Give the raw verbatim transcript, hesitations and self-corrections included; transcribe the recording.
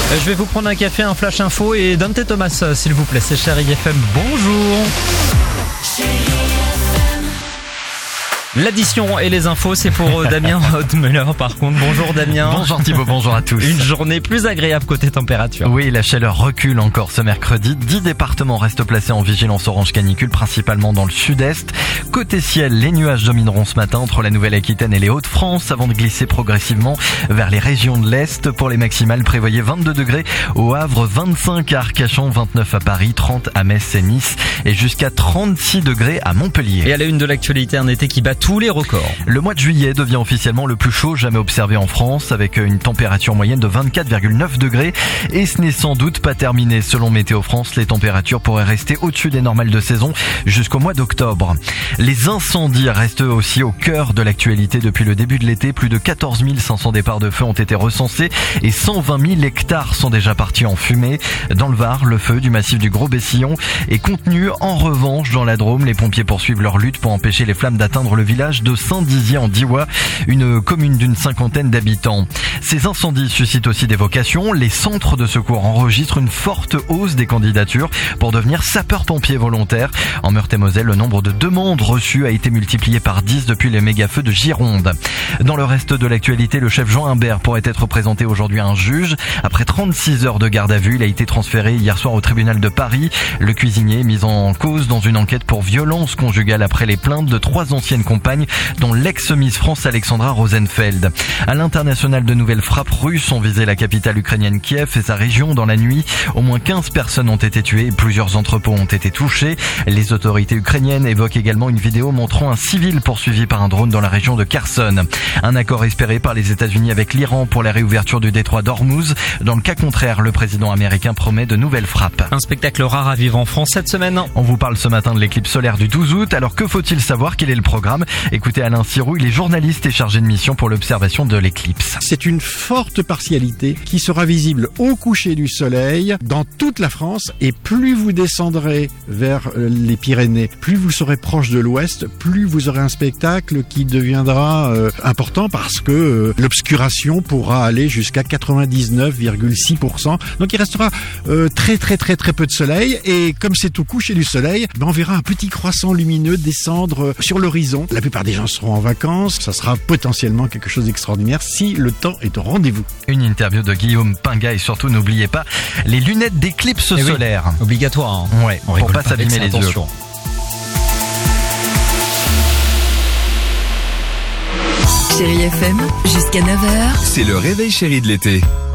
Je vais vous prendre un café, un flash info et Dante Thomas, s'il vous plaît. C'est Chérie F M. Bonjour. L'addition et les infos, c'est pour Damien Hodmeler par contre. Bonjour Damien. Bonjour Thibaut, bonjour à tous. Une journée plus agréable côté température. Oui, la chaleur recule encore ce mercredi. dix départements restent placés en vigilance orange canicule, principalement dans le sud-est. Côté ciel, les nuages domineront ce matin entre la Nouvelle-Aquitaine et les Hauts-de-France avant de glisser progressivement vers les régions de l'Est. Pour les maximales, prévoyez vingt-deux degrés au Havre, vingt-cinq à Arcachon, vingt-neuf à Paris, trente à Metz et Nice et jusqu'à trente-six degrés à Montpellier. Et à la une de l'actualité, un été qui bat tous les records. Le mois de juillet devient officiellement le plus chaud jamais observé en France, avec une température moyenne de vingt-quatre virgule neuf degrés. Et ce n'est sans doute pas terminé. Selon Météo France, les températures pourraient rester au-dessus des normales de saison jusqu'au mois d'octobre. Les incendies restent aussi au cœur de l'actualité depuis le début de l'été. Plus de quatorze mille cinq cents départs de feu ont été recensés et cent vingt mille hectares sont déjà partis en fumée. Dans le Var, le feu du massif du Gros-Bessillon est contenu. En revanche, dans la Drôme, les pompiers poursuivent leur lutte pour empêcher les flammes d'atteindre le village de Saint-Dizier en Diois, une commune d'une cinquantaine d'habitants. Ces incendies suscitent aussi des vocations. Les centres de secours enregistrent une forte hausse des candidatures pour devenir sapeurs-pompiers volontaires. En Meurthe-et-Moselle, le nombre de demandes reçues a été multiplié par dix depuis les méga-feux de Gironde. Dans le reste de l'actualité, le chef Jean Humbert pourrait être présenté aujourd'hui à un juge. Après trente-six heures de garde à vue, il a été transféré hier soir au tribunal de Paris. Le cuisinier est mis en cause dans une enquête pour violence conjugale après les plaintes de trois anciennes compagnes, dont l'ex-Miss France Alexandra Rosenfeld. À l'international, de nouvelles frappes russes ont visé la capitale ukrainienne Kiev et sa région dans la nuit. Au moins quinze personnes ont été tuées et plusieurs entrepôts ont été touchés. Les autorités ukrainiennes évoquent également une vidéo montrant un civil poursuivi par un drone dans la région de Kherson. Un accord espéré par les États-Unis avec l'Iran pour la réouverture du détroit d'Ormuz. Dans le cas contraire, le président américain promet de nouvelles frappes. Un spectacle rare à vivre en France cette semaine. On vous parle ce matin de l'éclipse solaire du douze août. Alors que faut-il savoir? Quel est le programme? Écoutez Alain Sirou, il est journaliste et chargé de mission pour l'observation de l'éclipse. C'est une forte partialité qui sera visible au coucher du soleil dans toute la France, et plus vous descendrez vers les Pyrénées, plus vous serez proche de l'ouest, plus vous aurez un spectacle qui deviendra euh, important parce que euh, l'obscuration pourra aller jusqu'à quatre-vingt-dix-neuf virgule six pour cent. Donc il restera euh, très très très très peu de soleil, et comme c'est au coucher du soleil, ben on verra un petit croissant lumineux descendre sur l'horizon. La plupart des gens seront en vacances, ça sera potentiellement quelque chose d'extraordinaire si le temps est au rendez-vous. Une interview de Guillaume Pinga, et surtout n'oubliez pas les lunettes d'éclipse Eh oui, solaire. Obligatoire. Hein. Ouais, On pour rigole pas avec s'abîmer ça, les yeux. attention. Chérie F M, jusqu'à neuf heures. C'est le réveil chéri de l'été.